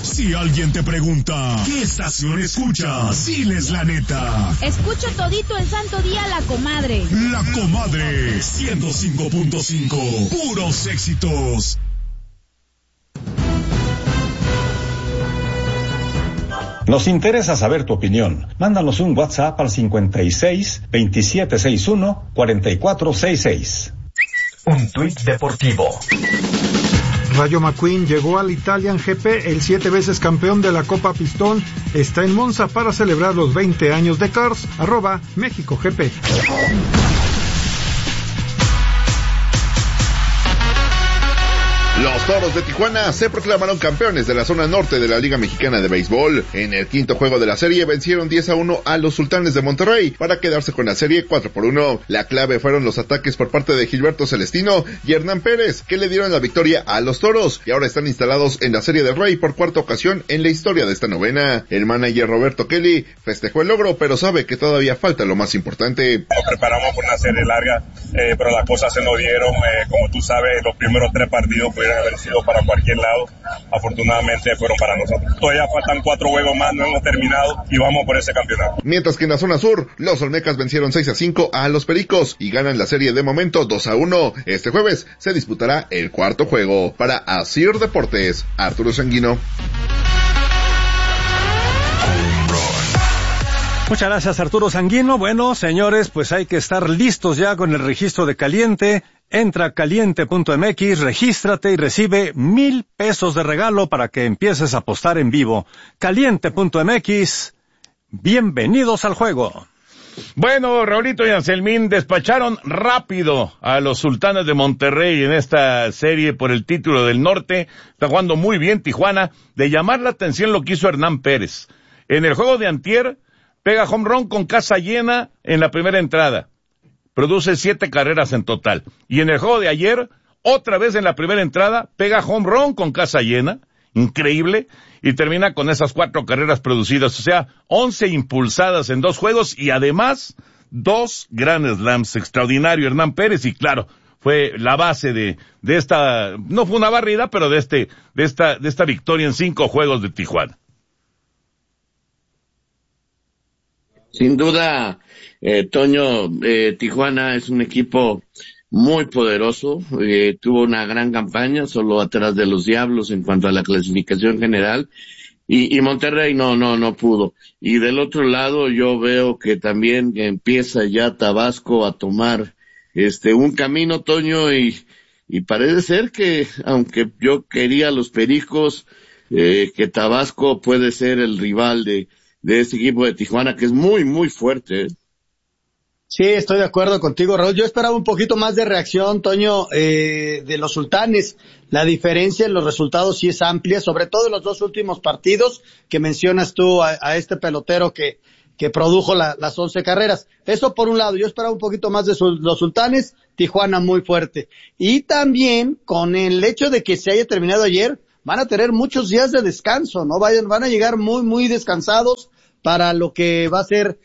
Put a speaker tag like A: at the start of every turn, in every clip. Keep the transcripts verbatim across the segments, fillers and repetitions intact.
A: Si alguien te pregunta, ¿qué estación escuchas? Diles la neta.
B: Escucho todito el santo día La Comadre.
A: La Comadre, ciento cinco punto cinco, puros éxitos.
C: Nos interesa saber tu opinión. Mándanos un WhatsApp al cincuenta y seis, veintisiete sesenta y uno, cuarenta y cuatro sesenta y seis.
D: Un tuit deportivo.
E: Rayo McQueen llegó al Italian G P, el siete veces campeón de la Copa Pistón está en Monza para celebrar los veinte años de Cars, arroba México G P.
F: Los Toros de Tijuana se proclamaron campeones de la zona norte de la Liga Mexicana de Béisbol. En el quinto juego de la serie vencieron diez a uno a los Sultanes de Monterrey para quedarse con la serie cuatro por uno. La clave fueron los ataques por parte de Gilberto Celestino y Hernán Pérez, que le dieron la victoria a los Toros y ahora están instalados en la Serie del Rey por cuarta ocasión en la historia de esta novena. El manager Roberto Kelly festejó el logro, pero sabe que todavía falta lo más importante.
G: Nos preparamos por una serie larga, eh, pero las cosas se nos dieron. Eh, como tú sabes, los primeros tres partidos pudieron haber sido para cualquier lado. Afortunadamente fueron para nosotros. Todavía faltan cuatro juegos más, no hemos terminado y vamos por ese campeonato.
F: Mientras que en la zona sur, los Olmecas vencieron seis a cinco a los Pericos y ganan la serie de momento dos a uno. Este jueves se disputará el cuarto juego. Para Asir Deportes, Arturo Sanguino.
H: Muchas gracias, Arturo Sanguino. Bueno, señores, pues hay que estar listos ya con el registro de Caliente. Entra a caliente punto m x, regístrate y recibe mil pesos de regalo para que empieces a apostar en vivo. caliente punto m x, bienvenidos al juego.
I: Bueno, Raulito y Anselmín despacharon rápido a los Sultanes de Monterrey en esta serie por el título del norte. Está jugando muy bien Tijuana. De llamar la atención lo que hizo Hernán Pérez. En el juego de antier, pega home run con casa llena en la primera entrada. Produce siete carreras en total. Y en el juego de ayer, otra vez en la primera entrada, pega home run con casa llena. Increíble. Y termina con esas cuatro carreras producidas. O sea, once impulsadas en dos juegos y además, dos Grand Slams. Extraordinario Hernán Pérez. Y claro, fue la base de, de esta, no fue una barrida, pero de este, de esta, de esta victoria en cinco juegos de Tijuana.
J: Sin duda, eh, Toño, eh, Tijuana es un equipo muy poderoso, eh, tuvo una gran campaña, solo atrás de los Diablos en cuanto a la clasificación general, y, y Monterrey no, no, no pudo. Y del otro lado yo veo que también empieza ya Tabasco a tomar este un camino, Toño, y, y parece ser que, aunque yo quería los Pericos, eh, que Tabasco puede ser el rival de de este equipo de Tijuana, que es muy, muy fuerte, ¿eh?
K: Sí, estoy de acuerdo contigo, Raúl. Yo esperaba un poquito más de reacción, Toño, eh, de los Sultanes. La diferencia en los resultados sí es amplia, sobre todo en los dos últimos partidos que mencionas tú a, a este pelotero que, que produjo la, las once carreras. Eso por un lado, yo esperaba un poquito más de su, los Sultanes, Tijuana muy fuerte. Y también con el hecho de que se haya terminado ayer, van a tener muchos días de descanso, ¿no? Vayan, van a llegar muy, muy descansados para lo que va a ser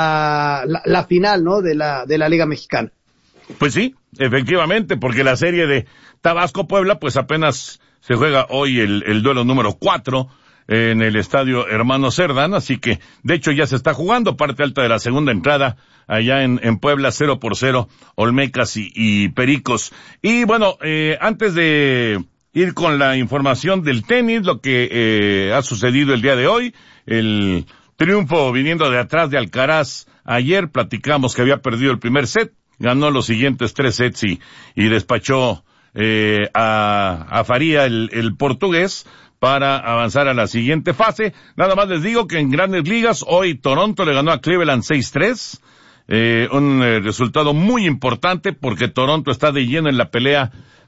K: la, la, la final, ¿no? De la, de la Liga Mexicana.
I: Pues sí, efectivamente, porque la serie de Tabasco-Puebla, pues apenas se juega hoy el, el duelo número cuatro en el estadio Hermano Cerdán, así que, de hecho, ya se está jugando parte alta de la segunda entrada allá en, en Puebla, cero por cero, Olmecas y, y Pericos. Y bueno, eh, antes de ir con la información del tenis, lo que eh, ha sucedido el día de hoy, el triunfo viniendo de atrás de Alcaraz. Ayer platicamos que había perdido el primer set, ganó los siguientes tres sets y, y despachó eh, a, a Faría, el, el portugués, para avanzar a la siguiente fase. Nada más les digo que en Grandes Ligas, hoy Toronto le ganó a Cleveland seis tres, eh, un eh, resultado muy importante porque Toronto está de lleno en la pelea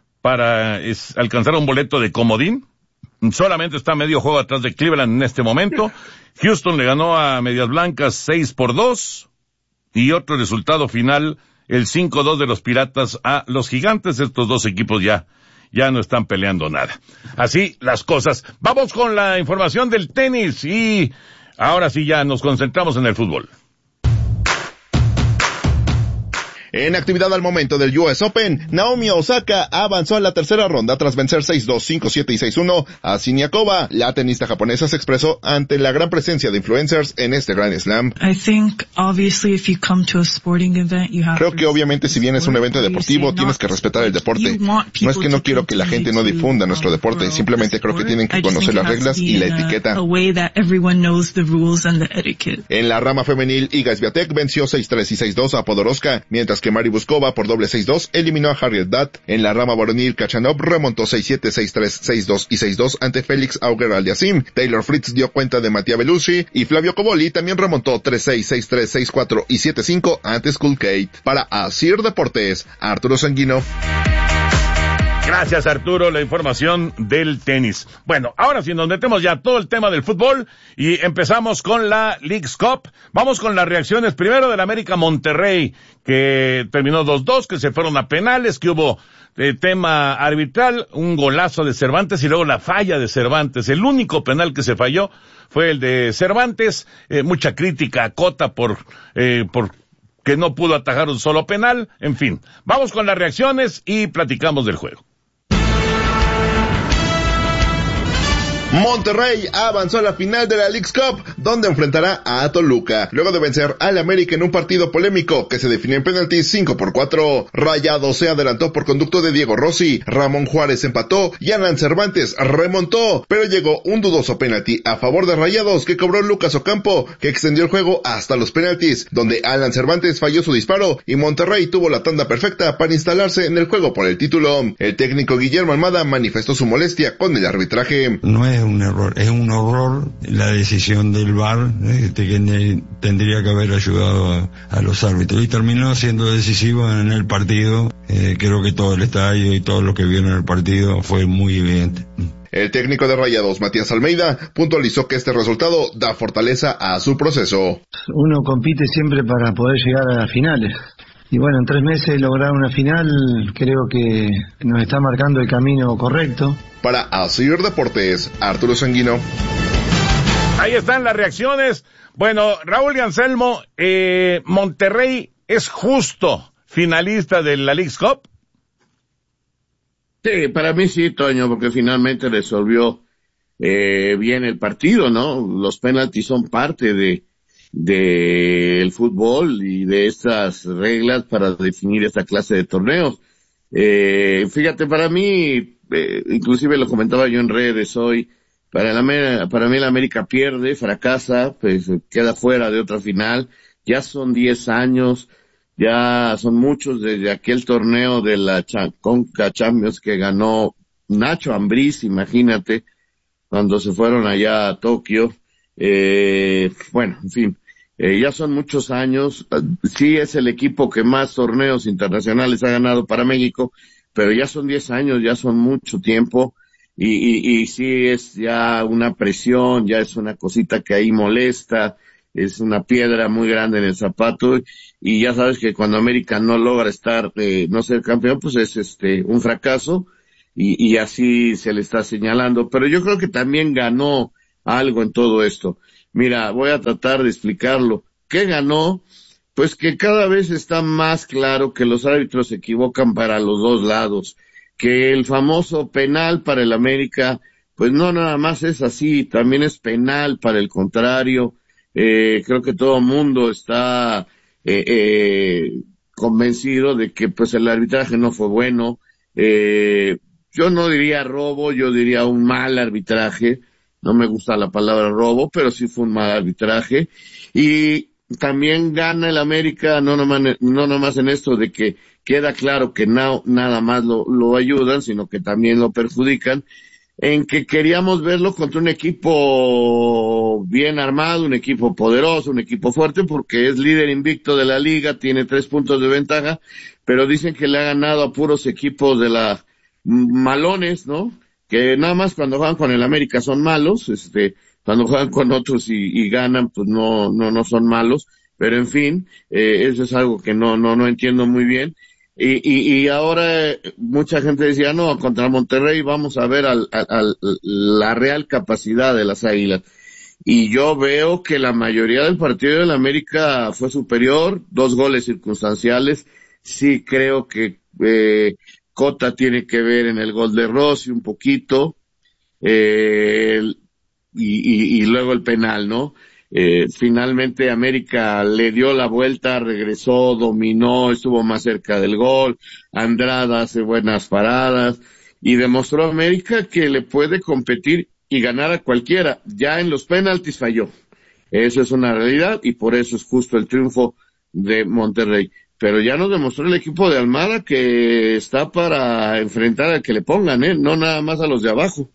I: para es, alcanzar un boleto de comodín. Solamente está medio juego atrás de Cleveland en este momento. Houston le ganó a Medias Blancas seis por dos. Y otro resultado final, el cinco dos de los Piratas a los Gigantes. Estos dos equipos ya, ya no están peleando nada. Así las cosas. Vamos con la información del tenis y ahora sí ya nos concentramos en el fútbol.
F: En actividad al momento del U S Open, Naomi Osaka avanzó a la tercera ronda tras vencer seis dos, cinco siete y seis uno a Siniakova. La tenista japonesa se expresó ante la gran presencia de influencers en este Grand Slam. Creo que obviamente si vienes a un evento deportivo tienes que respetar el deporte. No es que no quiero que la gente no difunda nuestro deporte, simplemente creo que tienen que conocer las reglas y la etiqueta. En la rama femenil, Iga Swiatek venció seis tres y seis dos a Podoroska, mientras que Mari Buskova por doble seis dos eliminó a Harriet Dutt. En la rama varonil, Kachanov remontó seis siete, seis tres, seis dos y seis dos ante Félix Auger-Aliassime. Taylor Fritz dio cuenta de Mattia Bellucci y Flavio Cobolli también remontó tres seis, seis tres, seis cuatro y siete cinco ante Skullgate. Para Asir Deportes, Arturo Sanguino.
I: Gracias, Arturo, la información del tenis. Bueno, ahora sí nos metemos ya todo el tema del fútbol y empezamos con la Leagues Cup. Vamos con las reacciones primero del América Monterrey, que terminó dos dos, que se fueron a penales, que hubo eh, tema arbitral, un golazo de Cervantes y luego la falla de Cervantes. El único penal que se falló fue el de Cervantes. Eh, mucha crítica a Cota por, eh, por que no pudo atajar un solo penal. En fin, vamos con las reacciones y platicamos del juego.
F: Monterrey avanzó a la final de la Leagues Cup, donde enfrentará a Toluca, luego de vencer al América en un partido polémico que se definió en penaltis cinco por cuatro. Rayados se adelantó por conducto de Diego Rossi, Ramón Juárez empató y Alan Cervantes remontó, pero llegó un dudoso penalti a favor de Rayados que cobró Lucas Ocampo, que extendió el juego hasta los penaltis, donde Alan Cervantes falló su disparo y Monterrey tuvo la tanda perfecta para instalarse en el juego por el título. El técnico Guillermo Almada manifestó su molestia con el arbitraje.
L: No es un error, es un horror la decisión del V A R, este, que ne- tendría que haber ayudado a, a los árbitros, y terminó siendo decisivo en el partido. Eh, creo que todo el estadio y todo lo que vieron el partido fue muy evidente.
F: El técnico de Rayados, Matías Almeida, puntualizó que este resultado da fortaleza a su proceso.
M: Uno compite siempre para poder llegar a las finales. Y bueno, en tres meses lograr una final creo que nos está marcando el camino correcto.
F: Para Asir Deportes, Arturo Sanguino.
I: Ahí están las reacciones. Bueno, Raúl y Anselmo, eh, Monterrey es justo finalista de la Leagues Cup.
J: Sí, para mí sí, Toño, porque finalmente resolvió eh, bien el partido, ¿no? Los penaltis son parte de del fútbol y de estas reglas para definir esta clase de torneos. Eh, fíjate, para mí, eh, inclusive lo comentaba yo en redes hoy, para, el, para mí el América pierde, fracasa, pues queda fuera de otra final. Ya son diez años, ya son muchos desde aquel torneo de la Conca Champions que ganó Nacho Ambriz, imagínate, cuando se fueron allá a Tokio. Eh, bueno, en fin. Eh, ya son muchos años, sí es el equipo que más torneos internacionales ha ganado para México, pero ya son diez años, ya son mucho tiempo, y, y, y sí es ya una presión, ya es una cosita que ahí molesta, es una piedra muy grande en el zapato, y ya sabes que cuando América no logra estar, eh, no ser campeón, pues es este, un fracaso, y, y así se le está señalando, pero yo creo que también ganó algo en todo esto. Mira, voy a tratar de explicarlo. ¿Qué ganó? Pues que cada vez está más claro que los árbitros se equivocan para los dos lados, que el famoso penal para el América, pues no nada más es así, también es penal para el contrario. Eh, creo que todo el mundo está eh, eh, convencido de que pues el arbitraje no fue bueno. Eh, yo no diría robo, yo diría un mal arbitraje. No me gusta la palabra robo, pero sí fue un mal arbitraje. Y también gana el América, no nomás, no nomás en esto de que queda claro que no, nada más lo, lo ayudan, sino que también lo perjudican, en que queríamos verlo contra un equipo bien armado, un equipo poderoso, un equipo fuerte, porque es líder invicto de la liga, tiene tres puntos de ventaja, pero dicen que le ha ganado a puros equipos de la malones, ¿no? Que nada más cuando juegan con el América son malos, este, cuando juegan con otros y, y ganan, pues no, no, no son malos, pero en fin, eh, eso es algo que no, no, no entiendo muy bien. Y, y, y ahora eh, mucha gente decía, no, contra Monterrey vamos a ver al, al, al, la real capacidad de las Águilas. Y yo veo que la mayoría del partido del América fue superior, dos goles circunstanciales. sí creo que eh, Cota tiene que ver en el gol de Rossi un poquito, eh, y, y, y luego el penal, ¿no? Eh, finalmente América le dio la vuelta, regresó, dominó, estuvo más cerca del gol, Andrada hace buenas paradas, y demostró a América que le puede competir y ganar a cualquiera. Ya en los penaltis falló. Eso es una realidad y por eso es justo el triunfo de Monterrey. Pero ya nos demostró el equipo de Almada que está para enfrentar al que le pongan, ¿eh? No nada más a los de abajo.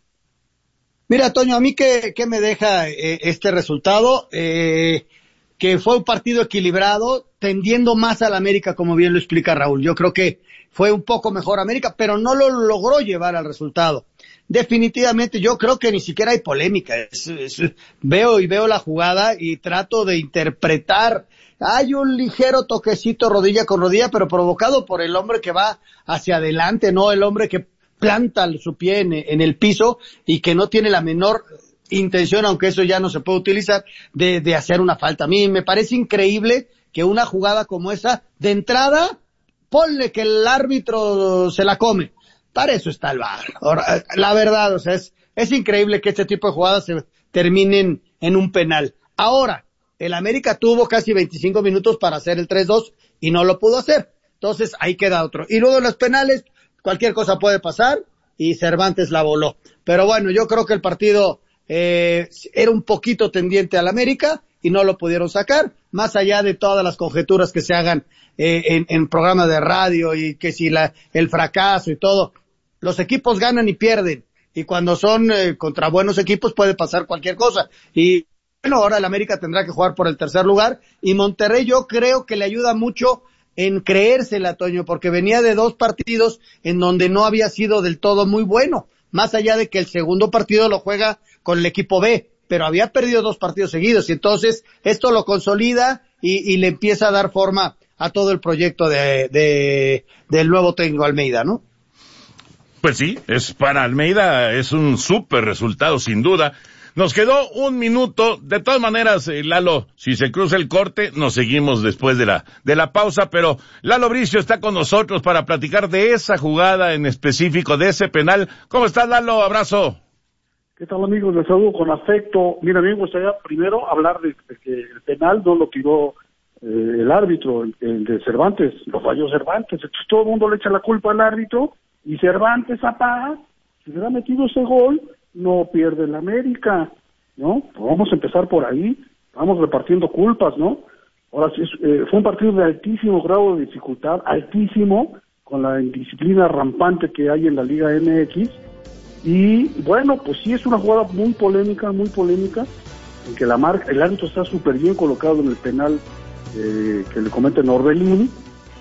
K: Mira, Toño, a mí que, que me deja eh, este resultado, eh, que fue un partido equilibrado, tendiendo más al América, como bien lo explica Raúl. Yo creo que fue un poco mejor América, pero no lo logró llevar al resultado. Definitivamente, yo creo que ni siquiera hay polémica. Es, es, veo y veo la jugada y trato de interpretar. Hay un ligero toquecito rodilla con rodilla, pero provocado por el hombre que va hacia adelante, no el hombre que planta su pie en, en el piso y que no tiene la menor intención, aunque eso ya no se puede utilizar, de, de hacer una falta. A mí me parece increíble que una jugada como esa, de entrada, ponle que el árbitro se la come. Para eso está el V A R. Ahora, la verdad, o sea, es, es increíble que este tipo de jugadas se terminen en un penal. Ahora, el América tuvo casi veinticinco minutos para hacer el tres dos y no lo pudo hacer. Entonces, ahí queda otro. Y luego en los penales, cualquier cosa puede pasar y Cervantes la voló. Pero bueno, yo creo que el partido eh, era un poquito tendiente al América y no lo pudieron sacar, más allá de todas las conjeturas que se hagan eh, en, en programas de radio y que si la, el fracaso y todo. Los equipos ganan y pierden, y cuando son eh, contra buenos equipos puede pasar cualquier cosa. Y bueno, ahora el América tendrá que jugar por el tercer lugar, y Monterrey yo creo que le ayuda mucho en creérsela, Toño, porque venía de dos partidos en donde no había sido del todo muy bueno, más allá de que el segundo partido lo juega con el equipo B, pero había perdido dos partidos seguidos, y entonces esto lo consolida y, y le empieza a dar forma a todo el proyecto de, de del nuevo técnico Almeida, ¿no?
I: Pues sí, es para Almeida, es un súper resultado, sin duda. Nos quedó un minuto. De todas maneras, eh, Lalo, si se cruza el corte, nos seguimos después de la de la pausa, pero Lalo Bricio está con nosotros para platicar de esa jugada en específico, de ese penal. ¿Cómo estás, Lalo? Abrazo.
N: ¿Qué tal, amigos? Les saludo con afecto. Mira, a mí me gustaría primero hablar de, de que el penal no lo tiró eh, el árbitro, el, el de Cervantes, lo falló Cervantes. Entonces todo el mundo le echa la culpa al árbitro y Cervantes apaga. Si hubiera metido ese gol, no pierde el América, ¿no? Pues vamos a empezar por ahí, vamos repartiendo culpas, ¿no? Ahora sí, eh, fue un partido de altísimo grado de dificultad, altísimo, con la indisciplina rampante que hay en la Liga M X, y bueno, pues sí es una jugada muy polémica, muy polémica, en que la marca, el árbitro está súper bien colocado en el penal eh, que le comete Norbelín,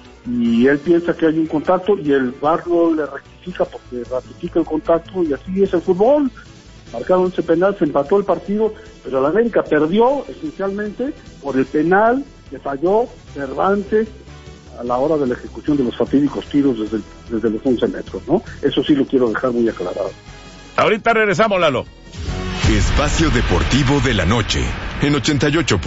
N: y él piensa que hay un contacto y el V A R no le rectifica porque ratifica el contacto, y así es el fútbol. Marcaron ese penal, se empató el partido, pero la América perdió esencialmente por el penal que falló Cervantes a la hora de la ejecución de los fatídicos tiros desde, desde los once metros, ¿no? Eso sí lo quiero dejar muy aclarado.
I: Ahorita regresamos, Lalo.
O: Espacio Deportivo de la Noche en ochenta y ocho.